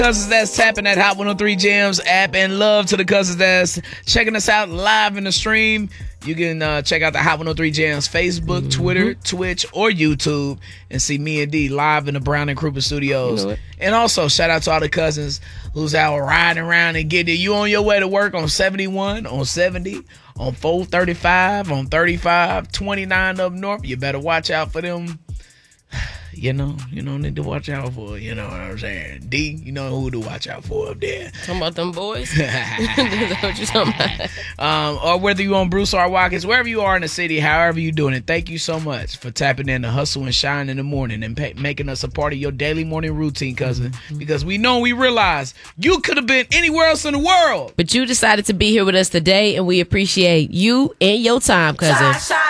Cousins that's tapping that Hot 103 Jams app, and love to the cousins that's checking us out live in the stream. You can check out the Hot 103 Jams Facebook, Twitter, Twitch, or YouTube and see me and D live in the Brown and Krupa studios. And also, shout out to all the cousins who's out riding around and getting it. You on your way to work on 71, on 70, on 435, on 35, 29 up north. You better watch out for them. You need to watch out for, you know what I'm saying? D, you know who to watch out for up there. Talking about them boys? Is that what you're talking about? Or whether you on Bruce or Watkins, wherever you are in the city, however you doing it, thank you so much for tapping in to Hustle and Shine in the morning and making us a part of your daily morning routine, cousin. Because we realize you could have been anywhere else in the world. But you decided to be here with us today, and we appreciate you and your time, cousin.